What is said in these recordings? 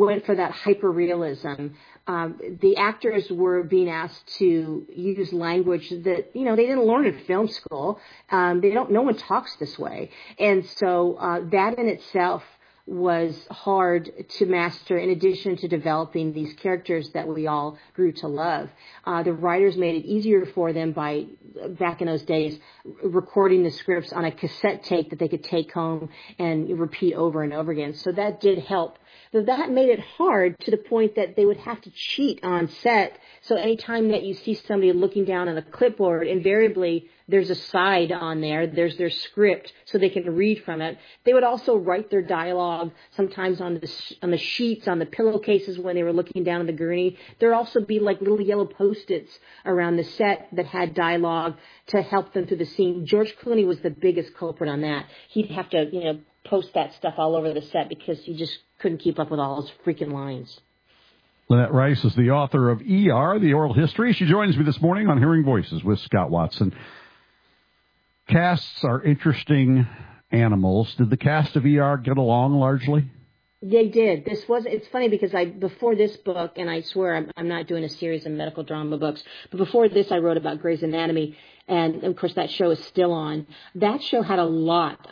went for that hyper-realism. The actors were being asked to use language that, they didn't learn in film school. No one talks this way. And so that in itself was hard to master, in addition to developing these characters that we all grew to love. The writers made it easier for them by, back in those days, recording the scripts on a cassette tape that they could take home and repeat over and over again. So that did help. But that made it hard to the point that they would have to cheat on set. So anytime that you see somebody looking down on a clipboard, invariably there's a side on there. There's their script so they can read from it. They would also write their dialogue sometimes on the sheets, on the pillowcases when they were looking down on the gurney. There'd also be like little yellow Post-its around the set that had dialogue to help them through the scene. George Clooney was the biggest culprit on that. He'd have to, post that stuff all over the set because he just couldn't keep up with all those freaking lines. Lynette Rice is the author of ER, The Oral History. She joins me this morning on Hearing Voices with Scott Watson. Casts are interesting animals. Did the cast of ER get along largely? They did. It's funny because before this book, and I swear I'm not doing a series of medical drama books, but before this I wrote about Grey's Anatomy, and of course that show is still on. That show had a lot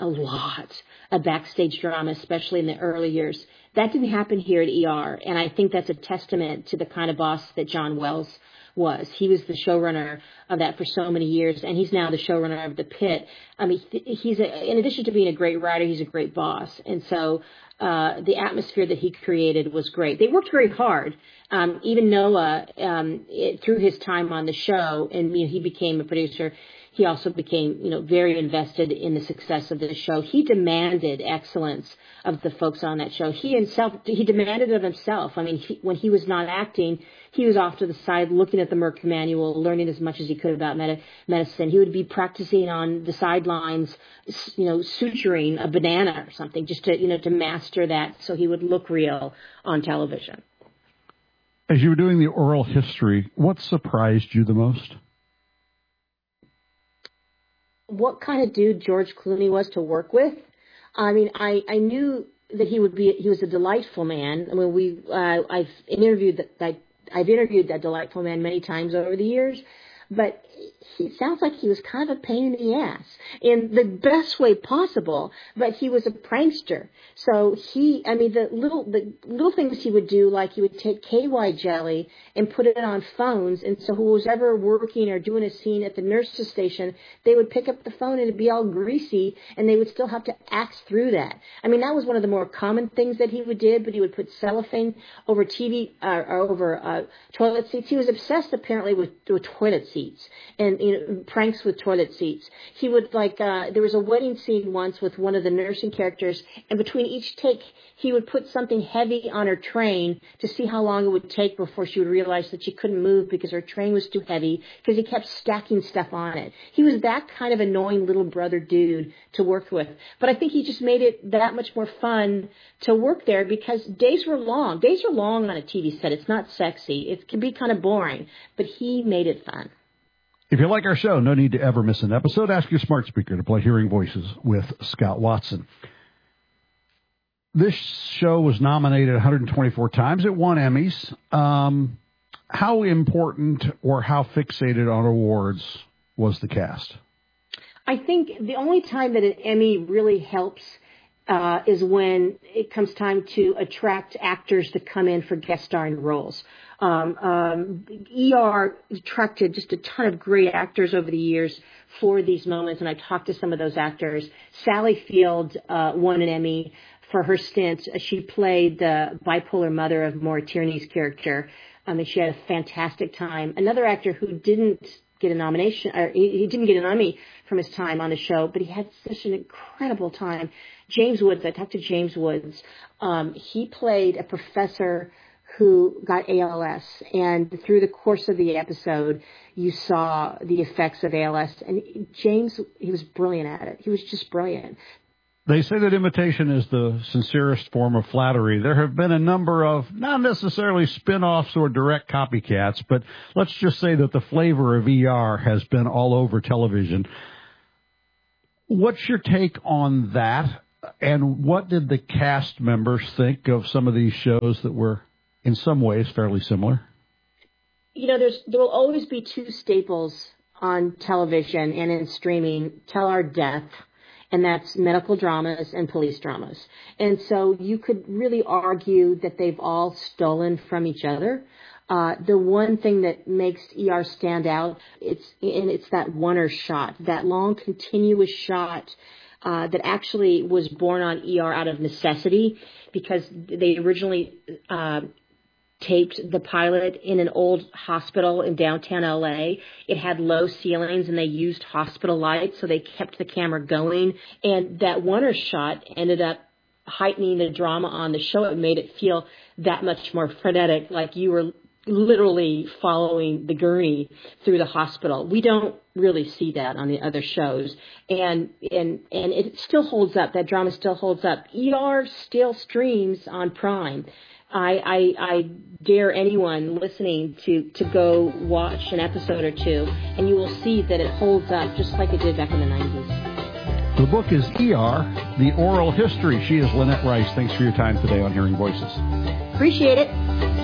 of backstage drama, especially in the early years. That didn't happen here at ER, and I think that's a testament to the kind of boss that John Wells was. He was the showrunner of that for so many years, and he's now the showrunner of The Pit. I mean, in addition to being a great writer, he's a great boss, and so the atmosphere that he created was great. They worked very hard. Even Noah, through his time on the show, and he became a producer, he also became, very invested in the success of the show. He demanded excellence of the folks on that show. He demanded it of himself. I mean, when he was not acting, he was off to the side looking at the Merck manual, learning as much as he could about medicine. He would be practicing on the sidelines, suturing a banana or something just to master that so he would look real on television. As you were doing the oral history, what surprised you the most? What kind of dude George Clooney was to work with. I mean, I knew that he was a delightful man. I mean, I've interviewed that delightful man many times over the years, but he sounds like he was kind of a pain in the ass in the best way possible, but he was a prankster. So the little things he would do, like he would take KY jelly and put it on phones. And so who was ever working or doing a scene at the nurse's station, they would pick up the phone and it'd be all greasy and they would still have to act through that. I mean, that was one of the more common things that he would do, but he would put cellophane over TV or over toilet seats. He was obsessed apparently with toilet seats and pranks with toilet seats. He would there was a wedding scene once with one of the nursing characters, and between each take, he would put something heavy on her train to see how long it would take before she would realize that she couldn't move because her train was too heavy because he kept stacking stuff on it. He was that kind of annoying little brother dude to work with. But I think he just made it that much more fun to work there because days were long. Days are long on a TV set. It's not sexy. It can be kind of boring, but he made it fun. If you like our show, no need to ever miss an episode. Ask your smart speaker to play Hearing Voices with Scott Watson. This show was nominated 124 times. It won Emmys. How important or how fixated on awards was the cast? I think the only time that an Emmy really helps is when it comes time to attract actors to come in for guest starring roles. ER attracted just a ton of great actors over the years for these moments, and I talked to some of those actors. Sally Field won an Emmy for her stint. She played the bipolar mother of Maura Tierney's character. And she had a fantastic time. Another actor who didn't get a nomination, or he didn't get an Emmy from his time on the show, but he had such an incredible time. James Woods, I talked to James Woods. He played a professor who got ALS, and through the course of the episode, you saw the effects of ALS. And James, he was brilliant at it. He was just brilliant. They say that imitation is the sincerest form of flattery. There have been a number of, not necessarily spin-offs or direct copycats, but let's just say that the flavor of ER has been all over television. What's your take on that? And what did the cast members think of some of these shows that were, in some ways, fairly similar? There will always be two staples on television and in streaming till our death, and that's medical dramas and police dramas. And so you could really argue that they've all stolen from each other. The one thing that makes ER stand out, it's that one-er shot, that long continuous shot that actually was born on ER out of necessity, because they originally taped the pilot in an old hospital in downtown LA. It had low ceilings and they used hospital lights, so they kept the camera going. And that one-er shot ended up heightening the drama on the show. It made it feel that much more frenetic, like you were literally following the gurney through the hospital. We don't really see that on the other shows, and it still holds up. That drama still holds up. ER still streams on Prime. I dare anyone listening to go watch an episode or two, and you will see that it holds up just like it did back in the 90s. The book is ER, The Oral History. She is Lynette Rice. Thanks for your time today on Hearing Voices. Appreciate it.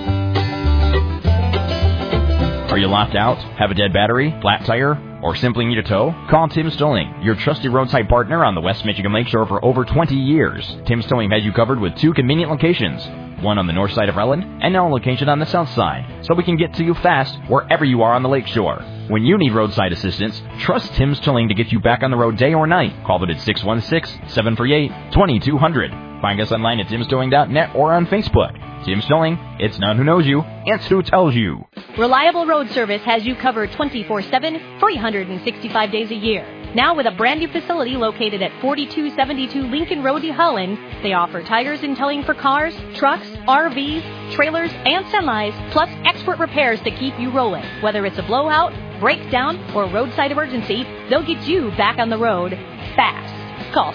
Are you locked out? Have a dead battery? Flat tire? Or simply need a tow? Call Tim's Towing, your trusted roadside partner on the West Michigan Lakeshore for over 20 years. Tim's Towing has you covered with 2 convenient locations, one on the north side of Rutland and now a location on the south side, so we can get to you fast wherever you are on the lakeshore. When you need roadside assistance, trust Tim's Towing to get you back on the road day or night. Call them at 616-738-2200. Find us online at timstowing.net or on Facebook. Tim's Towing, it's not who knows you, it's who tells you. Reliable Road Service has you covered 24/7, 365 days a year. Now with a brand new facility located at 4272 Lincoln Road, Holland, they offer tires and towing for cars, trucks, RVs, trailers, and semis, plus expert repairs to keep you rolling. Whether it's a blowout, breakdown, or roadside emergency, they'll get you back on the road fast. Call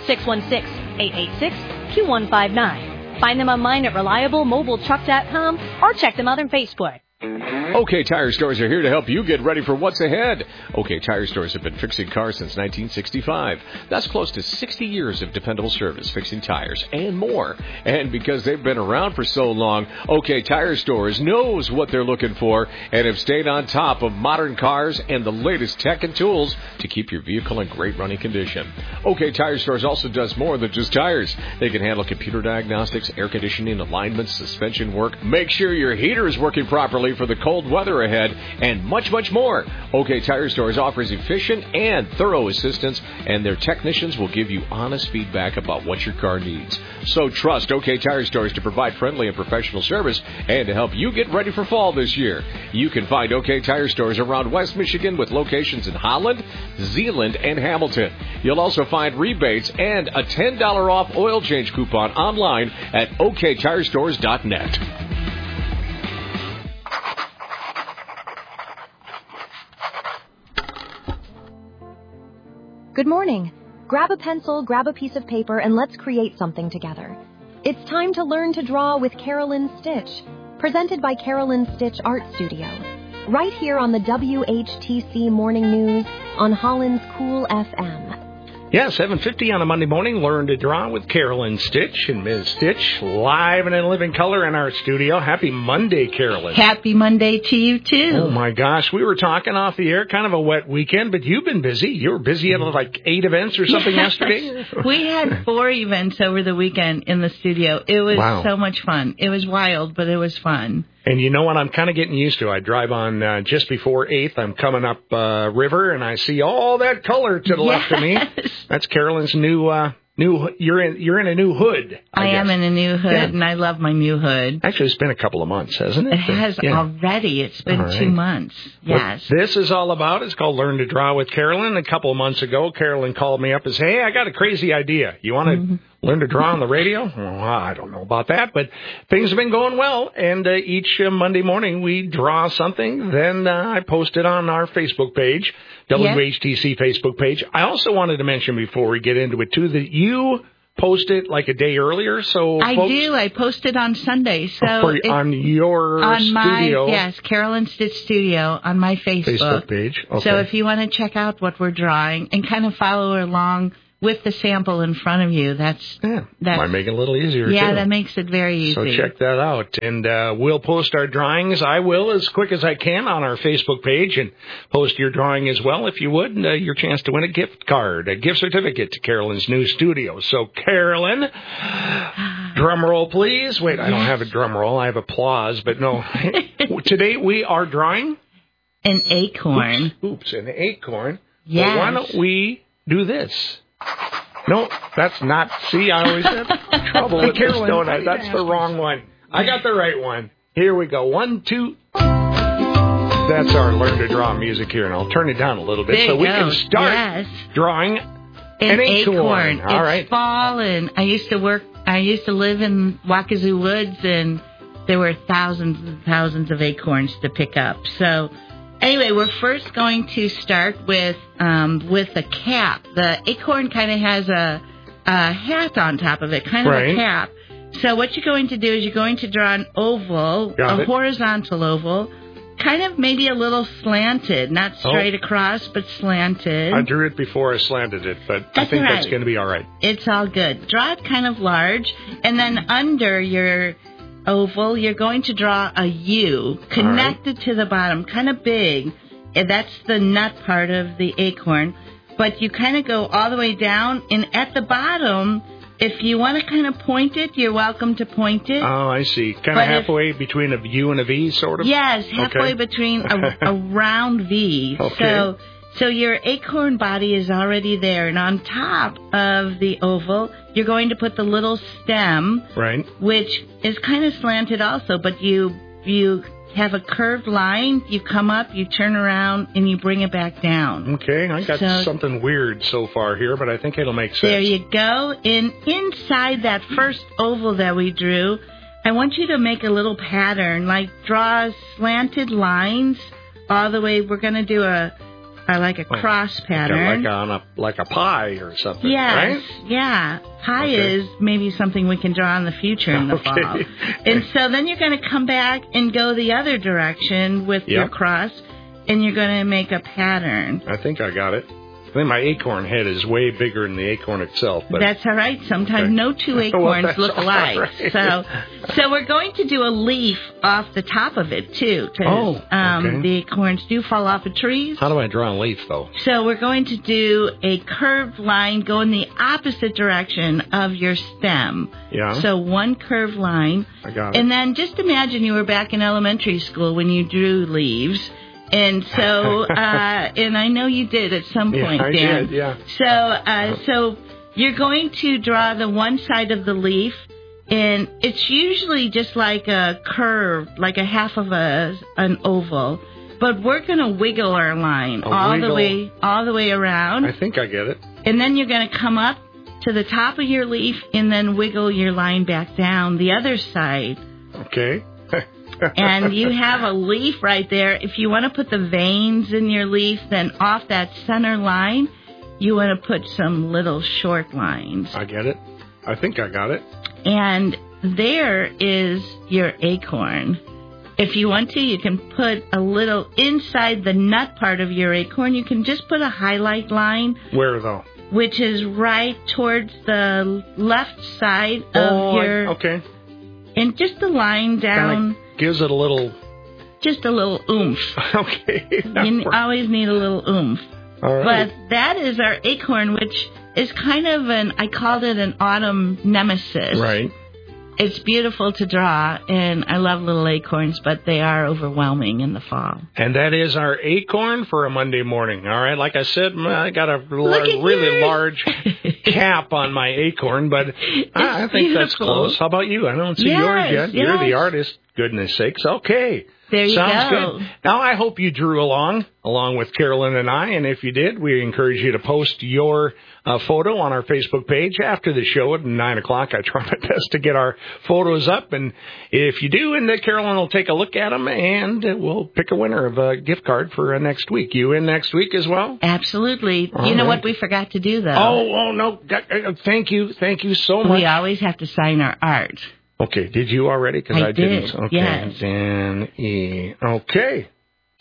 616-886-2159. Find them online at reliablemobiletruck.com or check them out on Facebook. OK Tire Stores are here to help you get ready for what's ahead. OK Tire Stores have been fixing cars since 1965. That's close to 60 years of dependable service, fixing tires and more. And because they've been around for so long, OK Tire Stores knows what they're looking for and have stayed on top of modern cars and the latest tech and tools to keep your vehicle in great running condition. OK Tire Stores also does more than just tires. They can handle computer diagnostics, air conditioning, alignments, suspension work, make sure your heater is working properly for the cold weather ahead, and much, much more. OK Tire Stores offers efficient and thorough assistance, and their technicians will give you honest feedback about what your car needs. So trust OK Tire Stores to provide friendly and professional service and to help you get ready for fall this year. You can find OK Tire Stores around West Michigan with locations in Holland, Zeeland, and Hamilton. You'll also find rebates and a $10 off oil change coupon online at oktirestores.net. Good morning. Grab a pencil, grab a piece of paper, and let's create something together. It's time to learn to draw with Carolyn Stitch, presented by Carolyn Stitch Art Studio, right here on the WHTC Morning News on Holland's Cool FM. Yeah, 7:50 on a Monday morning, Learn to Draw with Carolyn Stitch. And Ms. Stitch, live and in living color in our studio. Happy Monday, Carolyn. Happy Monday to you, too. Oh, my gosh. We were talking off the air, kind of a wet weekend, but you've been busy. You were busy at like 8 events or something yesterday? We had 4 events over the weekend in the studio. It was so much fun. It was wild, but it was fun. And you know what I'm kind of getting used to? I drive on just before 8th. I'm coming up river, and I see all that color to the left of me. That's Carolyn's new. You're in a new hood. I am in a new hood, and I love my new hood. Actually, it's been a couple of months, hasn't it? It has already. It's been 2 months. Yes. What this is all about is called Learn to Draw with Carolyn. A couple of months ago, Carolyn called me up and said, "Hey, I got a crazy idea. You want to learn to draw on the radio?" Well, I don't know about that, but things have been going well. And each Monday morning, we draw something. Then I post it on our Facebook page. WHTC Facebook page. I also wanted to mention before we get into it, too, that you post it like a day earlier. So I do. I post it on Sunday. So on your studio. Yes, Carolyn Stitch Studio on my Facebook page. Okay. So if you want to check out what we're drawing and kind of follow along with the sample in front of you. That's might make it a little easier, too. Yeah, that makes it very easy. So check that out. And we'll post our drawings. I will as quick as I can on our Facebook page, and post your drawing as well, if you would. Your chance to win a gift card, a gift certificate to Carolyn's new studio. So, Carolyn, drum roll, please. Wait, I don't have a drum roll. I have applause, but no. Today we are drawing an acorn. Oops, an acorn. Yes. Well, why don't we do this? No, that's not. See, I always have trouble with this, don't I? That's the wrong one. I got the right one. Here we go. 1, 2. That's our Learn to Draw music here, and I'll turn it down a little bit so we can start drawing an acorn. All right. It's fall, and I used to live in Wakazu Woods, and there were thousands and thousands of acorns to pick up. So anyway, we're first going to start with a cap. The acorn kind of has a hat on top of it, kind of a cap. So what you're going to do is you're going to draw an oval, horizontal oval, kind of maybe a little slanted, not straight across, but slanted. I drew it before I slanted it, but I think that's going to be all right. It's all good. Draw it kind of large, and then under your oval, you're going to draw a U connected to the bottom, kind of big. And that's the nut part of the acorn. But you kind of go all the way down, and at the bottom, if you want to kind of point it, you're welcome to point it. Oh, I see. Kind of halfway between a U and a V, sort of? Yes, halfway between a round V. Okay. So your acorn body is already there, and on top of the oval, you're going to put the little stem, which is kind of slanted also, but you have a curved line, you come up, you turn around, and you bring it back down. Okay, I got something weird so far here, but I think it'll make sense. There you go. And inside that first oval that we drew, I want you to make a little pattern, like draw slanted lines all the way. We're going to do a cross pattern. Like a pie or something, right? Yeah. Pie is maybe something we can draw in the future in the fall. And so then you're going to come back and go the other direction with your cross, and you're going to make a pattern. I think I got it. I think my acorn head is way bigger than the acorn itself. But that's all right. Sometimes no two acorns look alike. Right. So we're going to do a leaf off the top of it, too. Because the acorns do fall off of trees. How do I draw a leaf, though? So we're going to do a curved line, go in the opposite direction of your stem. Yeah. So one curved line. I got it. And then just imagine you were back in elementary school when you drew leaves. And so, and I know you did at some point, Dan. I did, yeah. So you're going to draw the one side of the leaf, and it's usually just like a curve, like a half of an oval. But we're going to wiggle our line all the way around. I think I get it. And then you're going to come up to the top of your leaf, and then wiggle your line back down the other side. Okay. And you have a leaf right there. If you want to put the veins in your leaf, then off that center line, you want to put some little short lines. I get it. I think I got it. And there is your acorn. If you want to, you can put a little inside the nut part of your acorn. You can just put a highlight line. Where, though? Which is right towards the left side of your... Okay. And just a line down... Gives it a little... Just a little oomph. Okay. You always need a little oomph. All right. But that is our acorn, which is kind of I called it an autumn nemesis. Right. It's beautiful to draw, and I love little acorns, but they are overwhelming in the fall. And that is our acorn for a Monday morning. All right, like I said, I got a really large cap on my acorn, but I think that's close. How about you? I don't see yours yet. You're the artist, goodness sakes. Okay. There you Sounds go. Good. Now, I hope you drew along with Carolyn and I, and if you did, we encourage you to post your photo on our Facebook page after the show at 9 o'clock. I try my best to get our photos up, and if you do, and Carolyn will take a look at them, and we'll pick a winner of a gift card for next week. You in next week as well? Absolutely. You know what we forgot to do, though? Oh, no. Thank you so much. We always have to sign our art. Okay, did you already? Because I didn't. Okay, yes. Dan E. Okay.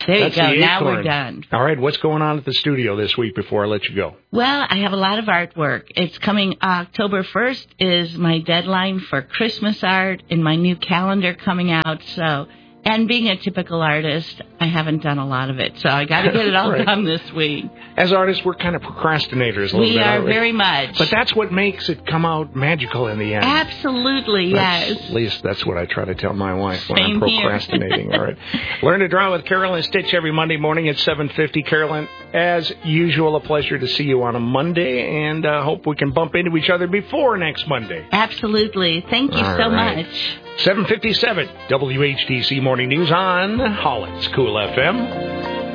There That's you go. the Now acorn. we're done. All right, what's going on at the studio this week before I let you go? Well, I have a lot of artwork. It's coming October 1st is my deadline for Christmas art and my new calendar coming out. So, and being a typical artist, I haven't done a lot of it. So I got to get it all Right. done this week. As artists, we're kind of procrastinators a little We bit, are aren't we? very much. But that's what makes it come out magical in the end. Absolutely, yes. At least that's what I try to tell my wife when Same I'm here. procrastinating. All right. Learn to Draw with Carolyn Stitch every Monday morning at 7:50. Carolyn, as usual, a pleasure to see you on a Monday, and hope we can bump into each other before next Monday. Absolutely. Thank you All so right. much. 7:57 WHTC Morning News on Holland's Cool FM.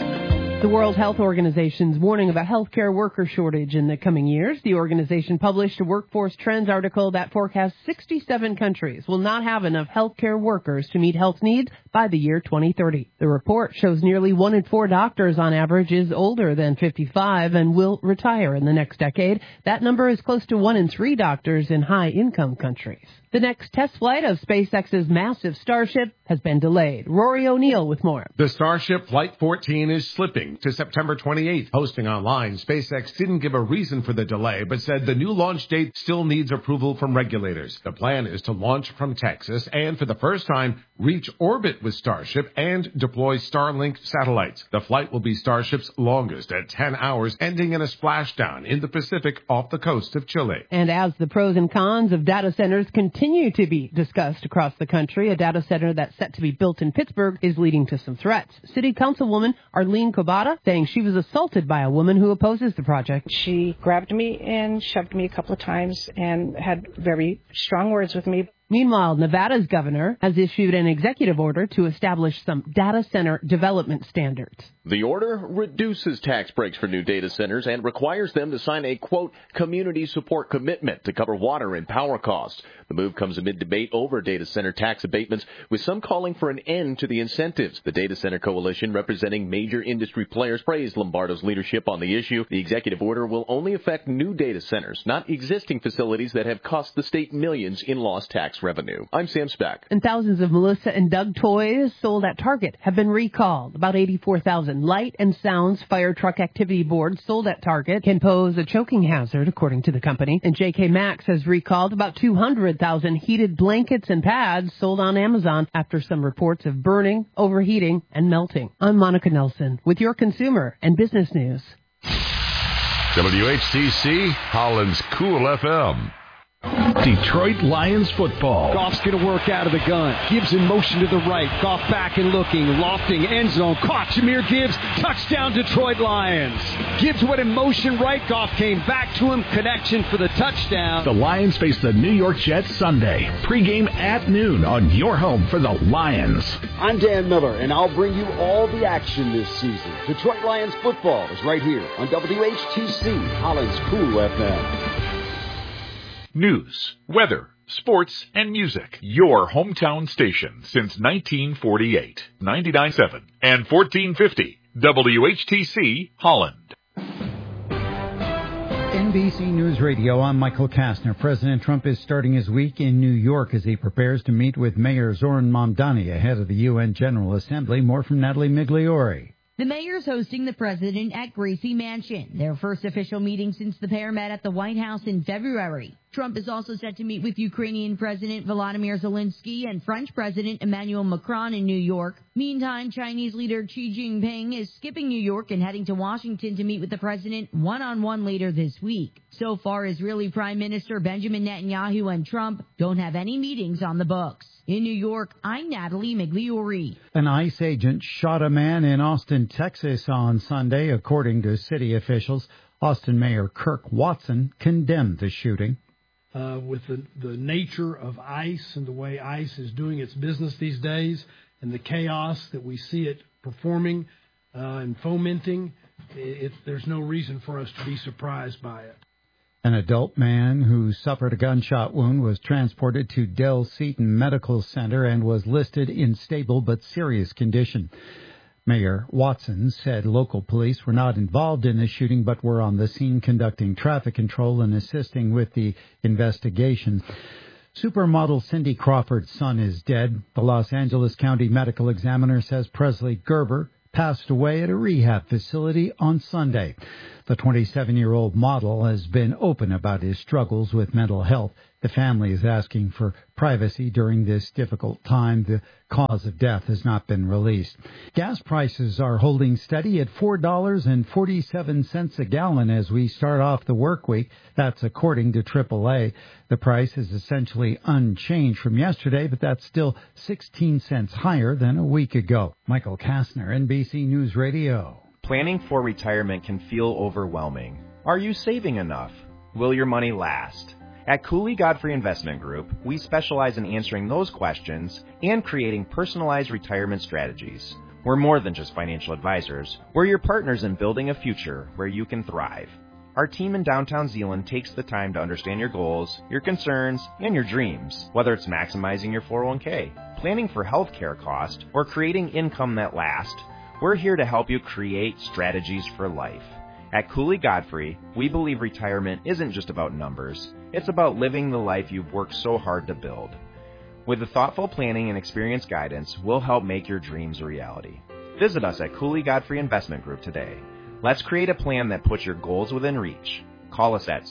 The World Health Organization's warning of a healthcare worker shortage in the coming years. The organization published a workforce trends article that forecasts 67 countries will not have enough healthcare workers to meet health needs by the year 2030. The report shows nearly 1 in 4 doctors on average is older than 55 and will retire in the next decade. That number is close to 1 in 3 doctors in high-income countries. The next test flight of SpaceX's massive Starship has been delayed. Rory O'Neill with more. The Starship Flight 14 is slipping to September 28th. Posting online, SpaceX didn't give a reason for the delay, but said the new launch date still needs approval from regulators. The plan is to launch from Texas and, for the first time, reach orbit with Starship and deploy Starlink satellites. The flight will be Starship's longest at 10 hours, ending in a splashdown in the Pacific off the coast of Chile. And as the pros and cons of data centers continue to be discussed across the country, a data center that's set to be built in Pittsburgh is leading to some threats. City Councilwoman Arlene Kobata saying she was assaulted by a woman who opposes the project. She grabbed me and shoved me a couple of times and had very strong words with me. Meanwhile, Nevada's governor has issued an executive order to establish some data center development standards. The order reduces tax breaks for new data centers and requires them to sign a, quote, community support commitment to cover water and power costs. The move comes amid debate over data center tax abatements, with some calling for an end to the incentives. The Data Center Coalition, representing major industry players, praised Lombardo's leadership on the issue. The executive order will only affect new data centers, not existing facilities that have cost the state millions in lost tax revenue. I'm Sam Speck. And thousands of Melissa and Doug toys sold at Target have been recalled. About 84,000 light and sounds fire truck activity boards sold at Target can pose a choking hazard, according to the company. And J.K. Maxx has recalled about 200,000 heated blankets and pads sold on Amazon after some reports of burning, overheating, and melting. I'm Monica Nelson with your consumer and business news. WHTC, Holland's Cool FM. Detroit Lions football. Goff's going to work out of the gun. Gibbs in motion to the right. Goff back and looking. Lofting end zone. Caught. Jahmyr Gibbs. Touchdown Detroit Lions. Gibbs went in motion right. Goff came back to him. Connection for the touchdown. The Lions face the New York Jets Sunday. Pre-game at noon on your home for the Lions. I'm Dan Miller, and I'll bring you all the action this season. Detroit Lions football is right here on WHTC, Holland's Cool FM. News, weather, sports, and music. Your hometown station since 1948. 99.7 and 1450 WHTC Holland. NBC News Radio, I'm Michael Kastner. President Trump is starting his week in New York as he prepares to meet with Mayor Zoran Mamdani ahead of the UN General Assembly. More from Natalie Migliori. The mayor's hosting the president at Gracie Mansion, their first official meeting since the pair met at the White House in February. Trump is also set to meet with Ukrainian President Volodymyr Zelensky and French President Emmanuel Macron in New York. Meantime, Chinese leader Xi Jinping is skipping New York and heading to Washington to meet with the president one-on-one later this week. So far, Israeli Prime Minister Benjamin Netanyahu and Trump don't have any meetings on the books. In New York, I'm Natalie Migliori. An ICE agent shot a man in Austin, Texas on Sunday, according to city officials. Austin Mayor Kirk Watson condemned the shooting. With the nature of ICE and the way ICE is doing its business these days and the chaos that we see it performing and fomenting, there's no reason for us to be surprised by it. An adult man who suffered a gunshot wound was transported to Del Seaton Medical Center and was listed in stable but serious condition. Mayor Watson said local police were not involved in the shooting but were on the scene conducting traffic control and assisting with the investigation. Supermodel Cindy Crawford's son is dead. The Los Angeles County Medical Examiner says Presley Gerber passed away at a rehab facility on Sunday. The 27-year-old model has been open about his struggles with mental health. The family is asking for privacy during this difficult time. The cause of death has not been released. Gas prices are holding steady at $4.47 a gallon as we start off the work week. That's according to AAA. The price is essentially unchanged from yesterday, but that's still 16 cents higher than a week ago. Michael Kastner, NBC News Radio. Planning for retirement can feel overwhelming. Are you saving enough? Will your money last? At Cooley Godfrey Investment Group, we specialize in answering those questions and creating personalized retirement strategies. We're more than just financial advisors. We're your partners in building a future where you can thrive. Our team in downtown Zeeland takes the time to understand your goals, your concerns, and your dreams, whether it's maximizing your 401k, planning for health care costs, or creating income that lasts. We're here to help you create strategies for life. At Cooley Godfrey, we believe retirement isn't just about numbers. It's about living the life you've worked so hard to build. With the thoughtful planning and experienced guidance, we'll help make your dreams a reality. Visit us at Cooley Godfrey Investment Group today. Let's create a plan that puts your goals within reach. Call us at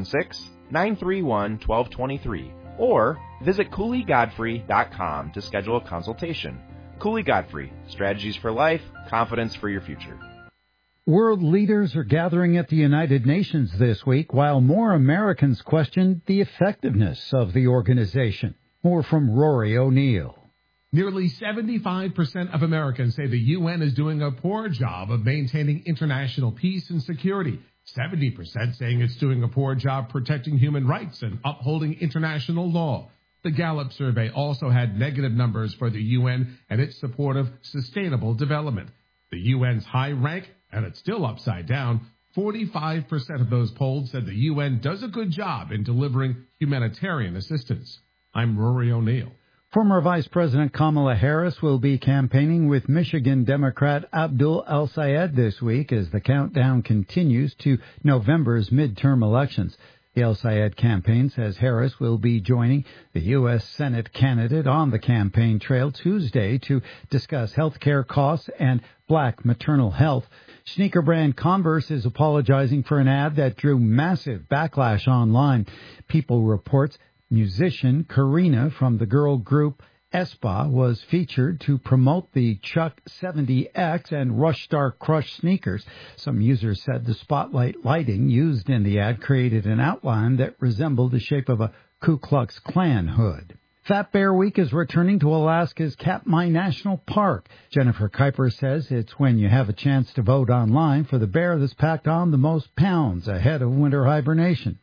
616-931-1223 or visit CooleyGodfrey.com to schedule a consultation. Cooley Godfrey, strategies for life, confidence for your future. World leaders are gathering at the United Nations this week while more Americans question the effectiveness of the organization. More from Rory O'Neill. Nearly 75% of Americans say the UN is doing a poor job of maintaining international peace and security. 70% saying it's doing a poor job protecting human rights and upholding international law. The Gallup survey also had negative numbers for the UN and its support of sustainable development. The UN's high rank, and it's still upside down, 45% of those polled said the UN does a good job in delivering humanitarian assistance. I'm Rory O'Neill. Former Vice President Kamala Harris will be campaigning with Michigan Democrat Abdul El-Sayed this week as the countdown continues to November's midterm elections. The El-Sayed campaign says Harris will be joining the U.S. Senate candidate on the campaign trail Tuesday to discuss health care costs and black maternal health. Sneaker brand Converse is apologizing for an ad that drew massive backlash online. People reports musician Karina from the girl group Espa was featured to promote the Chuck 70X and Rush Star Crush sneakers. Some users said the spotlight lighting used in the ad created an outline that resembled the shape of a Ku Klux Klan hood. Fat Bear Week is returning to Alaska's Katmai National Park. Jennifer Kuiper says it's when you have a chance to vote online for the bear that's packed on the most pounds ahead of winter hibernation.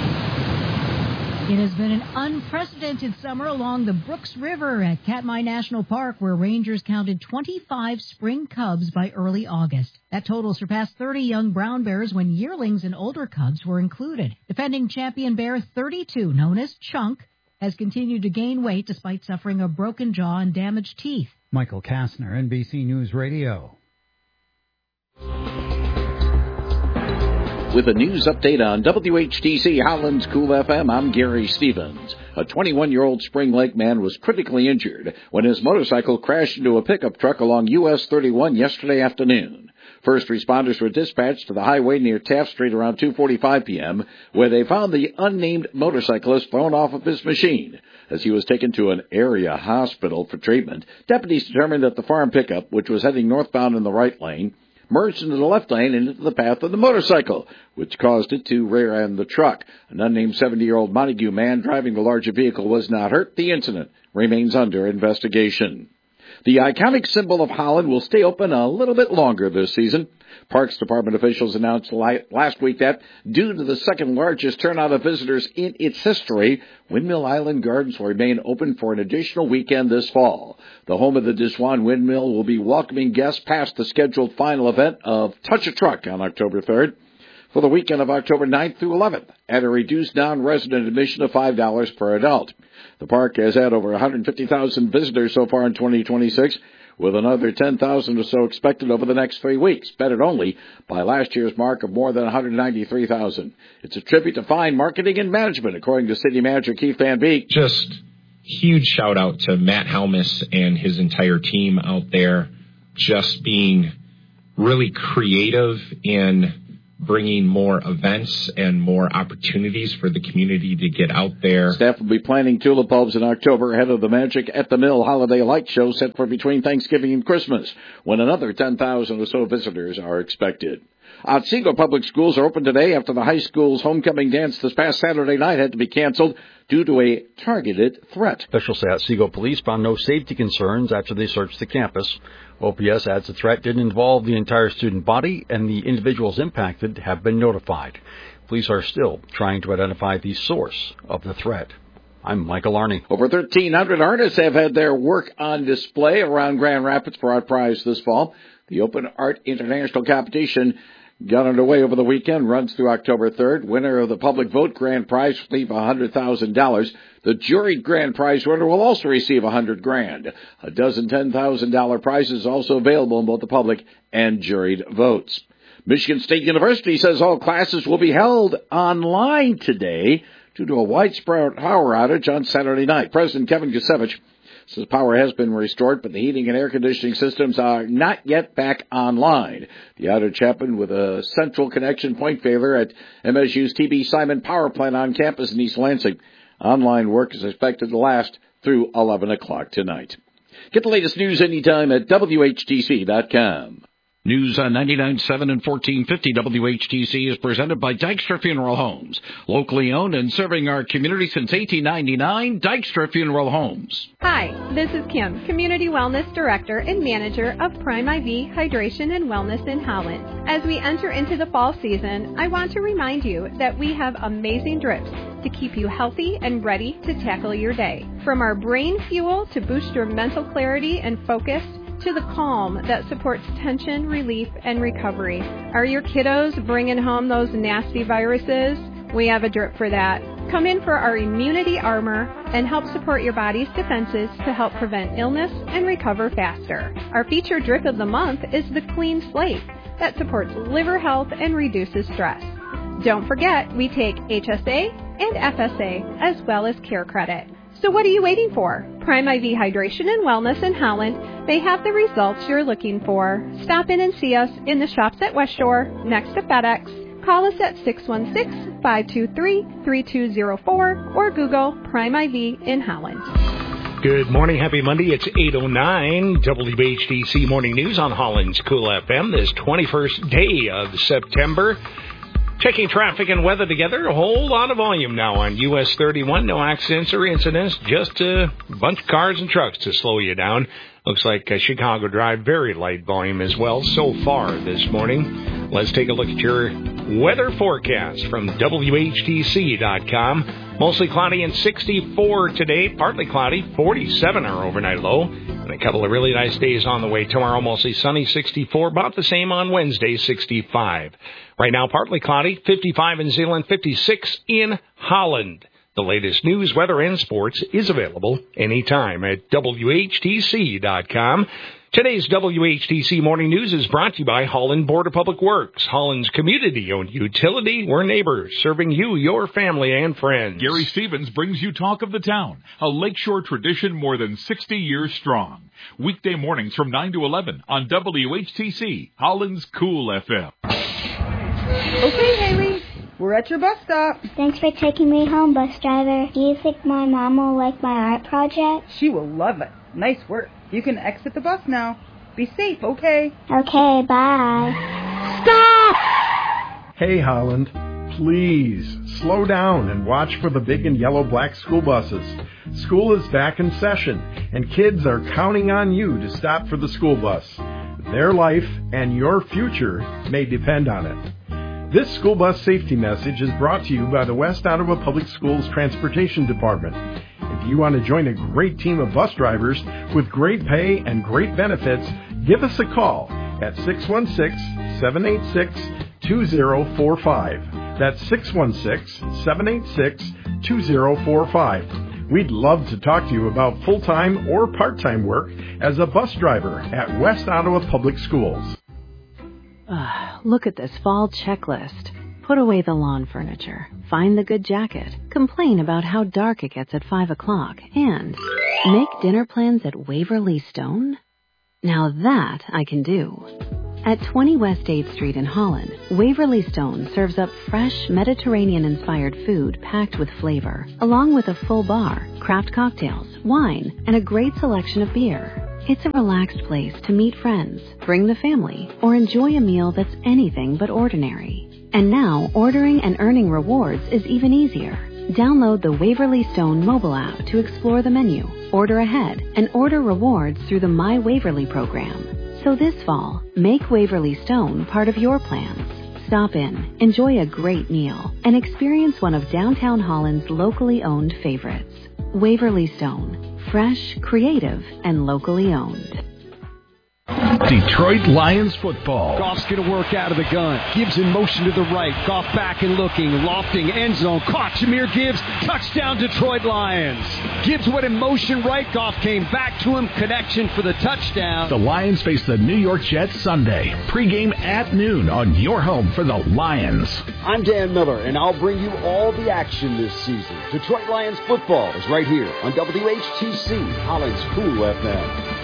It has been an unprecedented summer along the Brooks River at Katmai National Park, where rangers counted 25 spring cubs by early August. That total surpassed 30 young brown bears when yearlings and older cubs were included. Defending champion bear 32, known as Chunk, has continued to gain weight despite suffering a broken jaw and damaged teeth. Michael Kastner, NBC News Radio. With a news update on WHTC Holland's Cool FM, I'm Gary Stevens. A 21-year-old Spring Lake man was critically injured when his motorcycle crashed into a pickup truck along US 31 yesterday afternoon. First responders were dispatched to the highway near Taft Street around 2:45 p.m., where they found the unnamed motorcyclist thrown off of his machine. As he was taken to an area hospital for treatment, deputies determined that the farm pickup, which was heading northbound in the right lane, merged into the left lane and into the path of the motorcycle, which caused it to rear-end the truck. An unnamed 70-year-old Montague man driving the larger vehicle was not hurt. The incident remains under investigation. The iconic symbol of Holland will stay open a little bit longer this season. Parks Department officials announced last week that, due to the second-largest turnout of visitors in its history, Windmill Island Gardens will remain open for an additional weekend this fall. The home of the Diswan Windmill will be welcoming guests past the scheduled final event of Touch a Truck on October 3rd for the weekend of October 9th through 11th at a reduced non-resident admission of $5 per adult. The park has had over 150,000 visitors so far in 2026, with another 10,000 or so expected over the next 3 weeks, bettered only by last year's mark of more than 193,000. It's a tribute to fine marketing and management, according to City Manager Keith Van Beek. Just huge shout out to Matt Helmus and his entire team out there. just being really creative in bringing more events and more opportunities for the community to get out there. Staff will be planting tulip bulbs in October ahead of the Magic at the Mill holiday light show set for between Thanksgiving and Christmas, when another 10,000 or so visitors are expected. Otsego Public Schools are open today after the high school's homecoming dance this past Saturday night had to be canceled due to a targeted threat. Officials say Otsego police found no safety concerns after they searched the campus. OPS adds the threat didn't involve the entire student body, and the individuals impacted have been notified. Police are still trying to identify the source of the threat. I'm Michael Arney. Over 1,300 artists have had their work on display around Grand Rapids for Art Prize this fall. The Open Art International Competition got underway over the weekend, runs through October 3rd. Winner of the public vote grand prize will receive $100,000. The juried grand prize winner will also receive $100,000. A dozen $10,000 prizes also available in both the public and juried votes. Michigan State University says all classes will be held online today due to a widespread power outage on Saturday night. President Kevin Kusevich says power has been restored, but the heating and air conditioning systems are not yet back online. The outage happened with a central connection point failure at MSU's T.B. Simon power plant on campus in East Lansing. Online work is expected to last through 11 o'clock tonight. Get the latest news anytime at WHTC.com. News on 99.7 and 1450 WHTC is presented by Dykstra Funeral Homes. Locally owned and serving our community since 1899, Dykstra Funeral Homes. Hi, this is Kim, Community Wellness Director and Manager of Prime IV Hydration and Wellness in Holland. As we enter into the fall season, I want to remind you that we have amazing drips to keep you healthy and ready to tackle your day. From our brain fuel to boost your mental clarity and focus, to the calm that supports tension, relief, and recovery. Are your kiddos bringing home those nasty viruses? We have a drip for that. Come in for our immunity armor and help support your body's defenses to help prevent illness and recover faster. Our featured drip of the month is the Clean Slate that supports liver health and reduces stress. Don't forget, we take HSA and FSA as well as Care Credit. So what are you waiting for? Prime IV Hydration and Wellness in Holland may have the results you're looking for. Stop in and see us in the shops at West Shore, next to FedEx. Call us at 616-523-3204 or Google Prime IV in Holland. Good morning. Happy Monday. It's 8:09. WHTC Morning News on Holland's Cool FM. This 21st day of September. Checking traffic and weather together, a whole lot of volume now on US 31. No accidents or incidents, just a bunch of cars and trucks to slow you down. Looks like Chicago Drive, very light volume as well so far this morning. Let's take a look at your weather forecast from WHTC.com. Mostly cloudy and 64 today, partly cloudy, 47 our overnight low. And a couple of really nice days on the way tomorrow, mostly sunny, 64, about the same on Wednesday, 65. Right now, partly cloudy, 55 in Zeeland, 56 in Holland. The latest news, weather, and sports is available anytime at WHTC.com. Today's WHTC Morning News is brought to you by Holland Board of Public Works, Holland's community-owned utility. We're neighbors, serving you, your family, and friends. Gary Stevens brings you Talk of the Town, a lakeshore tradition more than 60 years strong. Weekday mornings from 9 to 11 on WHTC, Holland's Cool FM. Okay, Haley, we're at your bus stop. Thanks for taking me home, bus driver. Do you think my mom will like my art project? She will love it. Nice work. You can exit the bus now. Be safe, okay? Okay, bye. Stop! Hey, Holland, please slow down and watch for the big and yellow black school buses. School is back in session, and kids are counting on you to stop for the school bus. Their life and your future may depend on it. This school bus safety message is brought to you by the West Ottawa Public Schools Transportation Department. If you want to join a great team of bus drivers with great pay and great benefits, give us a call at 616-786-2045. That's 616-786-2045. We'd love to talk to you about full-time or part-time work as a bus driver at West Ottawa Public Schools. Look at this fall checklist. Put away the lawn furniture, find the good jacket, complain about how dark it gets at 5 o'clock, and make dinner plans at Waverly Stone? Now that I can do. At 20 West 8th Street in Holland, Waverly Stone serves up fresh Mediterranean-inspired food packed with flavor, along with a full bar, craft cocktails, wine, and a great selection of beer. It's a relaxed place to meet friends, bring the family, or enjoy a meal that's anything but ordinary. And now, ordering and earning rewards is even easier. Download the Waverly Stone mobile app to explore the menu, order ahead, and order rewards through the My Waverly program. So this fall, make Waverly Stone part of your plans. Stop in, enjoy a great meal, and experience one of downtown Holland's locally owned favorites. Waverly Stone. Fresh, creative, and locally owned. Detroit Lions football. Goff's going to work out of the gun. Gibbs in motion to the right. Goff back and looking. Lofting end zone. Caught Jahmyr Gibbs. Touchdown Detroit Lions. Gibbs went in motion right. Goff came back to him. Connection for the touchdown. The Lions face the New York Jets Sunday. Pre-game at noon on your home for the Lions. I'm Dan Miller, and I'll bring you all the action this season. Detroit Lions football is right here on WHTC, Holland's Cool FM.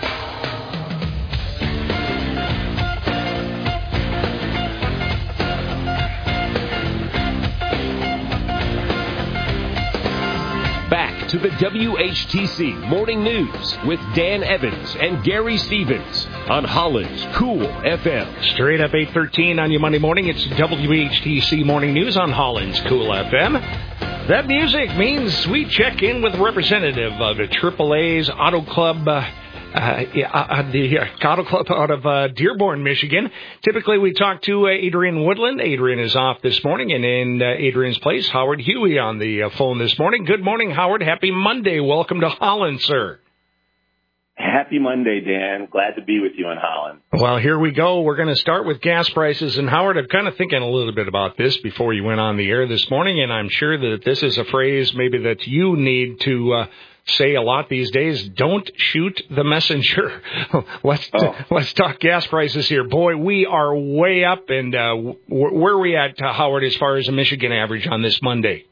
Back to the WHTC Morning News with Dan Evans and Gary Stevens on Holland's Cool FM. Straight up 8:13 on your Monday morning. It's WHTC Morning News on Holland's Cool FM. That music means we check in with a representative of the AAA's Auto Club. The Auto Club out of Dearborn, Michigan. Typically, we talk to Adrian Woodland. Adrian is off this morning, and in Adrian's place, Howard Huey on the phone this morning. Good morning, Howard. Happy Monday. Welcome to Holland, sir. Happy Monday, Dan. Glad to be with you in Holland. Well, here we go. We're going to start with gas prices. And, Howard, I'm kind of thinking a little bit about this before you went on the air this morning, and I'm sure that this is a phrase maybe that you need to say a lot these days. Don't shoot the messenger. Let's talk gas prices here. Boy, we are way up. And where are we at, Howard, as far as a Michigan average on this Monday?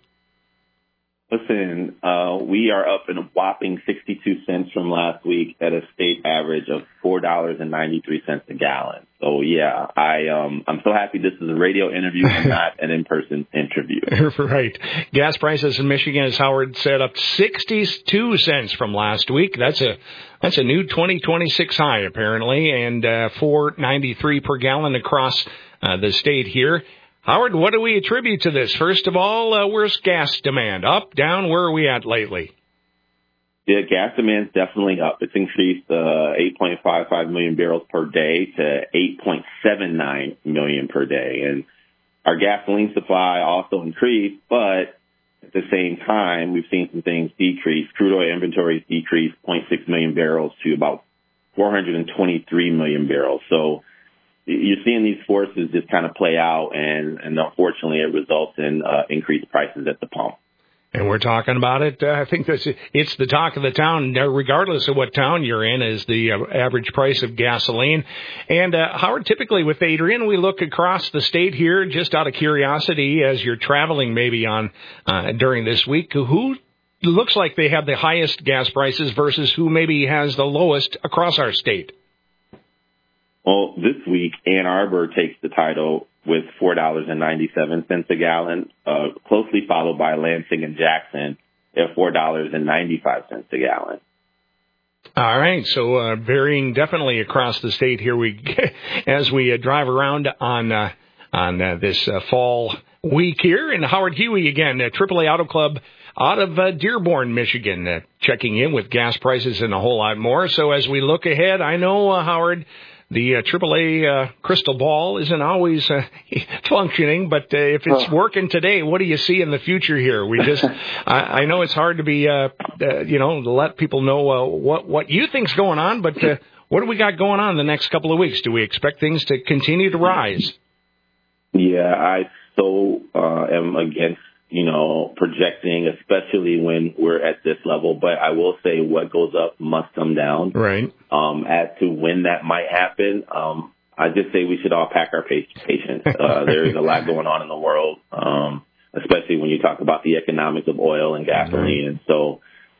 Listen, we are up in a whopping 62 cents from last week at a state average of $4.93 a gallon. So, yeah, I'm so happy this is a radio interview and not an in-person interview. Right. Gas prices in Michigan, as Howard said, up 62 cents from last week. That's a new 2026 high, apparently, and $4.93 per gallon across the state here. Howard, what do we attribute to this? First of all, where's gas demand? Up, down? Where are we at lately? Yeah, gas demand's definitely up. It's increased 8.55 million barrels per day to 8.79 million per day. And our gasoline supply also increased, but at the same time, we've seen some things decrease. Crude oil inventories decreased 0.6 million barrels to about 423 million barrels. So you're seeing these forces just kind of play out, and unfortunately it results in increased prices at the pump. And we're talking about it. I think it's the talk of the town, regardless of what town you're in, is the average price of gasoline. And Howard, typically with Adrian, we look across the state here, just out of curiosity, as you're traveling maybe on during this week, who looks like they have the highest gas prices versus who maybe has the lowest across our state? Well, this week, Ann Arbor takes the title with $4.97 a gallon, closely followed by Lansing and Jackson at $4.95 a gallon. All right, so varying definitely across the state here. As we drive around on this fall week here, and Howard Huey again, AAA Auto Club out of Dearborn, Michigan, checking in with gas prices and a whole lot more. So as we look ahead, I know Howard, the AAA crystal ball isn't always functioning, but if it's working today, what do you see in the future here? We just, I know it's hard to be, to let people know what you think's going on, but what do we got going on the next couple of weeks? Do we expect things to continue to rise? Yeah, I am against projecting, especially when we're at this level. But I will say what goes up must come down. Right. As to when that might happen, I just say we should all pack our patience. There's a lot going on in the world, especially when you talk about the economics of oil and gasoline. And so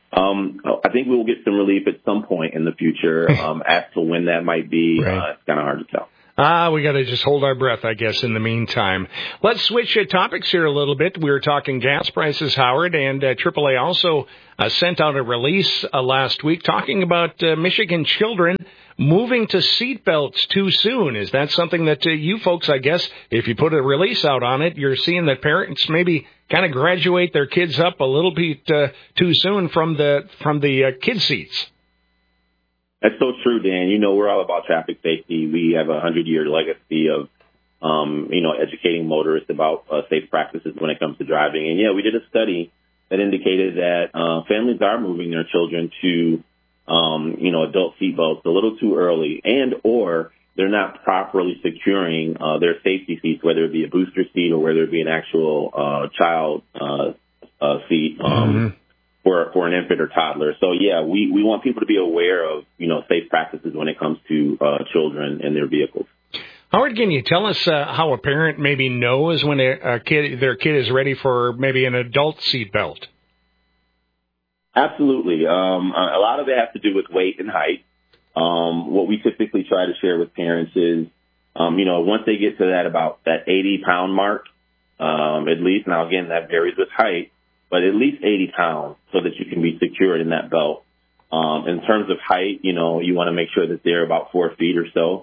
I think we will get some relief at some point in the future. As to when that might be, it's kind of hard to tell. We got to just hold our breath, I guess, in the meantime. Let's switch topics here a little bit. We were talking gas prices, Howard, and AAA also sent out a release last week talking about Michigan children moving to seatbelts too soon. Is that something that you folks, I guess, if you put a release out on it, you're seeing that parents maybe kind of graduate their kids up a little bit too soon from the kid seats? That's so true, Dan. You know, we're all about traffic safety. We have a 100-year legacy of, educating motorists about safe practices when it comes to driving. And, yeah, we did a study that indicated that families are moving their children to, adult seatbelts a little too early, and or they're not properly securing their safety seats, whether it be a booster seat or whether it be an actual child seat. For an infant or toddler. So, yeah, we want people to be aware of, safe practices when it comes to children and their vehicles. Howard, can you tell us how a parent maybe knows when their kid is ready for maybe an adult seatbelt? Absolutely. A lot of it has to do with weight and height. What we typically try to share with parents is, once they get to that 80-pound mark, at least, now, again, that varies with height, but at least 80 pounds so that you can be secured in that belt. In terms of height, you want to make sure that they're about 4 feet or so.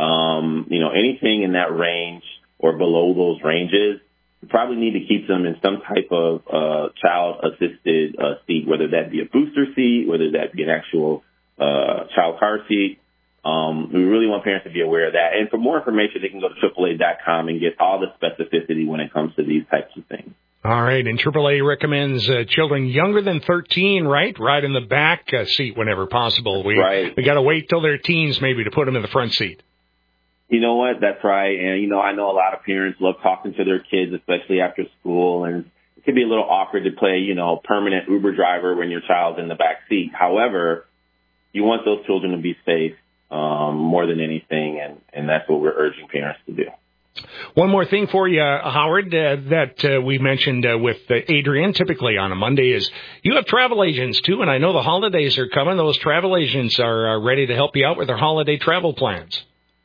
Anything in that range or below those ranges, you probably need to keep them in some type of child-assisted seat, whether that be a booster seat, whether that be an actual child car seat. We really want parents to be aware of that. And for more information, they can go to AAA.com and get all the specificity when it comes to these types of things. All right, and AAA recommends children younger than 13, right? Ride in the back seat whenever possible. Right. We got to wait till they're teens maybe to put them in the front seat. You know what? That's right. And, I know a lot of parents love talking to their kids, especially after school, and it can be a little awkward to play, permanent Uber driver when your child's in the back seat. However, you want those children to be safe more than anything, and that's what we're urging parents to do. One more thing for you, Howard, that we mentioned with Adrian, typically on a Monday, is you have travel agents, too, and I know the holidays are coming. Those travel agents are ready to help you out with their holiday travel plans.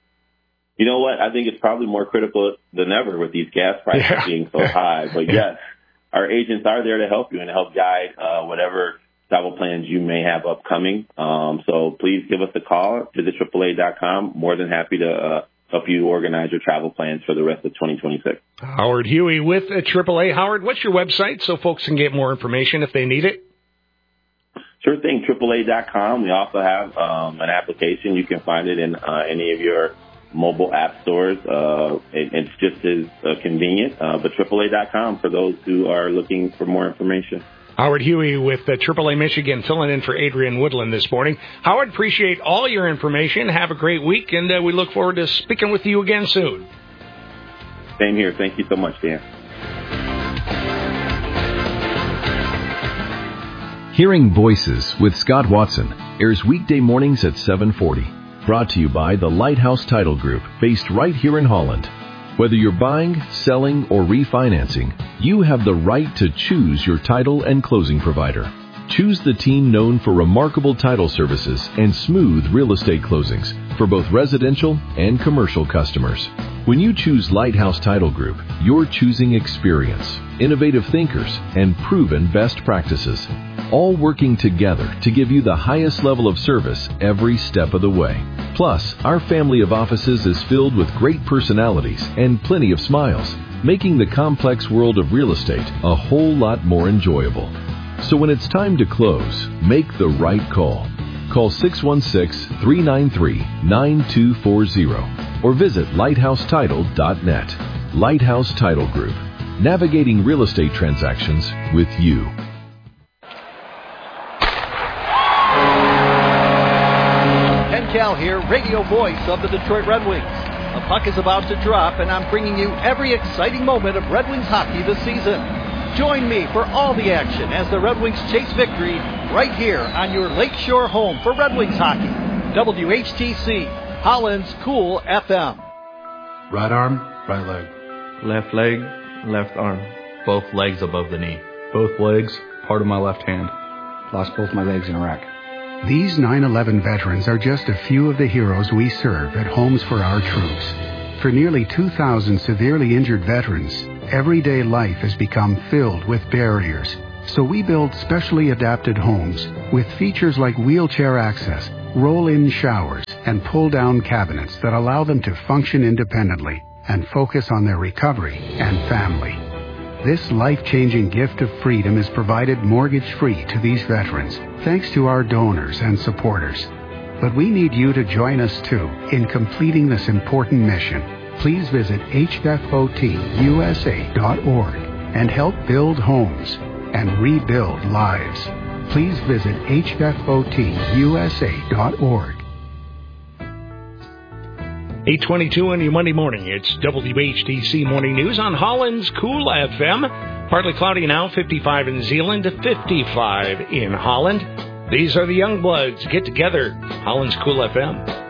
You know what? I think it's probably more critical than ever with these gas prices being so high. But, yes, our agents are there to help you and help guide whatever travel plans you may have upcoming. So please give us a call. Visit AAA.com. More than happy to help you organize your travel plans for the rest of 2026. Howard Huey with AAA. Howard, what's your website so folks can get more information if they need it? Sure thing, AAA.com. We also have an application. You can find it in any of your mobile app stores. It's just as convenient, but AAA.com for those who are looking for more information. Howard Huey with AAA Michigan filling in for Adrian Woodland this morning. Howard, appreciate all your information. Have a great week, and we look forward to speaking with you again soon. Same here. Thank you so much, Dan. Hearing Voices with Scott Watson airs weekday mornings at 7:40. Brought to you by the Lighthouse Title Group, based right here in Holland. Whether you're buying, selling, or refinancing, you have the right to choose your title and closing provider. Choose the team known for remarkable title services and smooth real estate closings for both residential and commercial customers. When you choose Lighthouse Title Group, you're choosing experience, innovative thinkers, and proven best practices, all working together to give you the highest level of service every step of the way. Plus, our family of offices is filled with great personalities and plenty of smiles, making the complex world of real estate a whole lot more enjoyable. So when it's time to close, make the right call. Call 616-393-9240 or visit lighthousetitle.net. Lighthouse Title Group, navigating real estate transactions with you. Ken Cal here, radio voice of the Detroit Red Wings. The puck is about to drop, and I'm bringing you every exciting moment of Red Wings hockey this season. Join me for all the action as the Red Wings chase victory right here on your Lakeshore home for Red Wings hockey. WHTC, Holland's Cool FM. Right arm, right leg. Left leg, left arm. Both legs above the knee. Both legs, part of my left hand. Lost both my legs in Iraq. These 9/11 veterans are just a few of the heroes we serve at Homes for Our Troops. For nearly 2,000 severely injured veterans, everyday life has become filled with barriers. So we build specially adapted homes with features like wheelchair access, roll-in showers, and pull-down cabinets that allow them to function independently and focus on their recovery and family. This life-changing gift of freedom is provided mortgage-free to these veterans, thanks to our donors and supporters. But we need you to join us, too, in completing this important mission. Please visit hfotusa.org and help build homes and rebuild lives. Please visit hfotusa.org. 8:22 on your Monday morning. It's WHTC Morning News on Holland's Cool FM. Partly cloudy now, 55 in Zeeland, 55 in Holland. These are the Youngbloods. Get together, Holland's Cool FM.